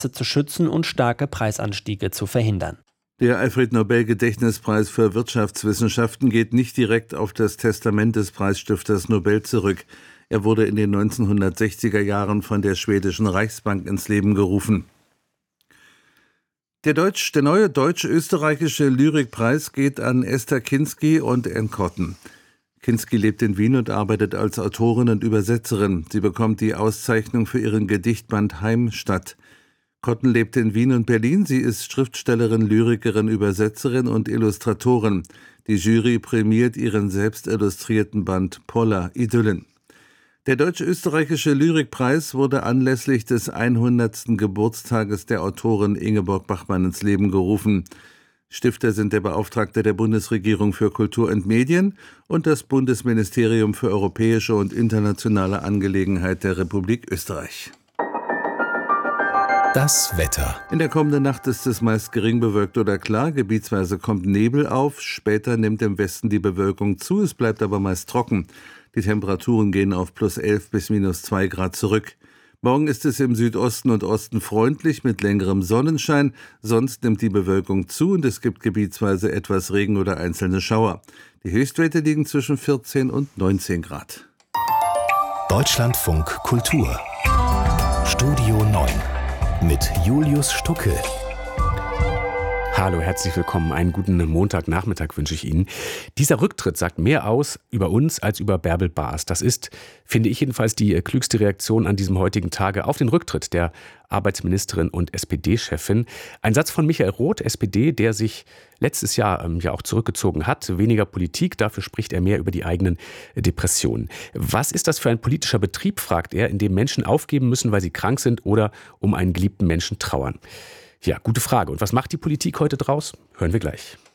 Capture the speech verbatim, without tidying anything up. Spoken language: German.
zu schützen und starke Preisanstiege zu verhindern. Der Alfred-Nobel-Gedächtnispreis für Wirtschaftswissenschaften geht nicht direkt auf das Testament des Preisstifters Nobel zurück. Er wurde in den neunzehnhundertsechziger Jahren von der schwedischen Reichsbank ins Leben gerufen. Der, Deutsch, der neue deutsch-österreichische Lyrikpreis geht an Esther Kinsky und Ann Cotton. Kinsky lebt in Wien und arbeitet als Autorin und Übersetzerin. Sie bekommt die Auszeichnung für ihren Gedichtband Heimstatt. Cotton lebt in Wien und Berlin. Sie ist Schriftstellerin, Lyrikerin, Übersetzerin und Illustratorin. Die Jury prämiert ihren selbst illustrierten Band Poller Idyllen. Der deutsch-österreichische Lyrikpreis wurde anlässlich des hundertsten Geburtstages der Autorin Ingeborg Bachmann ins Leben gerufen. Stifter sind der Beauftragte der Bundesregierung für Kultur und Medien und das Bundesministerium für europäische und internationale Angelegenheit der Republik Österreich. Das Wetter. In der kommenden Nacht ist es meist gering bewölkt oder klar. Gebietsweise kommt Nebel auf. Später nimmt im Westen die Bewölkung zu. Es bleibt aber meist trocken. Die Temperaturen gehen auf plus elf bis minus zwei Grad zurück. Morgen ist es im Südosten und Osten freundlich mit längerem Sonnenschein. Sonst nimmt die Bewölkung zu und es gibt gebietsweise etwas Regen oder einzelne Schauer. Die Höchstwerte liegen zwischen vierzehn und neunzehn Grad. Deutschlandfunk Kultur. Studio neun. Mit Julius Stucke. Hallo, herzlich willkommen. Einen guten Montagnachmittag wünsche ich Ihnen. Dieser Rücktritt sagt mehr aus über uns als über Bärbel Baas. Das ist, finde ich jedenfalls, die klügste Reaktion an diesem heutigen Tage auf den Rücktritt der Arbeitsministerin und S P D-Chefin. Ein Satz von Michael Roth, S P D, der sich letztes Jahr ähm, ja auch zurückgezogen hat. Weniger Politik, dafür spricht er mehr über die eigenen Depressionen. Was ist das für ein politischer Betrieb, fragt er, in dem Menschen aufgeben müssen, weil sie krank sind oder um einen geliebten Menschen trauern? Ja, gute Frage. Und was macht die Politik heute draus? Hören wir gleich.